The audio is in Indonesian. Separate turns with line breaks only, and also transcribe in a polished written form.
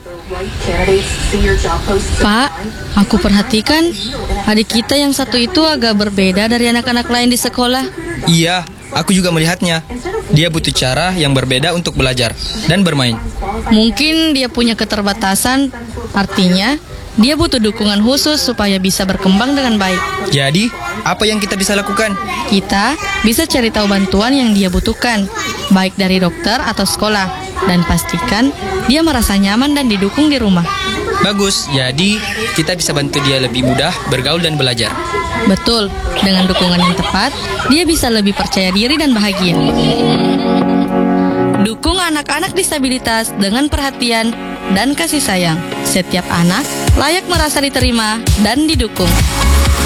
Pak, aku perhatikan adik kita yang satu itu agak berbeda dari anak-anak lain di sekolah.
Iya, aku juga melihatnya. Dia butuh cara yang berbeda untuk belajar dan bermain.
Mungkin dia punya keterbatasan, artinya dia butuh dukungan khusus supaya bisa berkembang dengan baik.
Jadi, apa yang kita bisa lakukan?
Kita bisa cari tahu bantuan yang dia butuhkan, baik dari dokter atau sekolah, dan pastikan dia merasa nyaman dan didukung di rumah.
Bagus, jadi kita bisa bantu dia lebih mudah bergaul dan belajar.
Betul, dengan dukungan yang tepat, dia bisa lebih percaya diri dan bahagia. Dukung anak-anak disabilitas dengan perhatian dan kasih sayang. Setiap anak layak merasa diterima dan didukung.